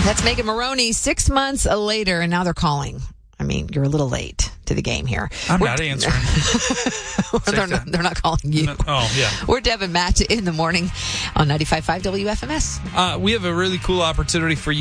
That's Megan Maroney 6 months later, and now they're calling. I mean, you're a little late to the game here. I'm not answering. They're not calling you. No, oh, yeah. We're Deb and Matt in the morning on 95.5 WFMS. We have a really cool opportunity for you.